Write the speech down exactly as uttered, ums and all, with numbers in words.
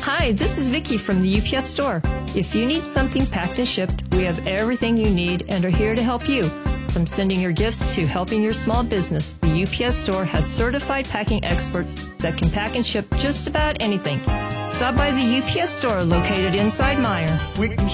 Hi, this is Vicki from the U P S store. If you need something packed and shipped, we have everything you need and are here to help you. From sending your gifts to helping your small business, the U P S store has certified packing experts that can pack and ship just about anything. Stop by the U P S store located inside Meyer. We can